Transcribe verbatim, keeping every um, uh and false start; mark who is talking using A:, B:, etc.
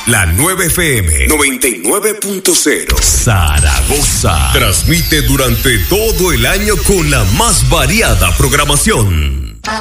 A: La nueva F M noventa y nueve punto cero Zaragoza transmite durante todo el año con la más variada programación.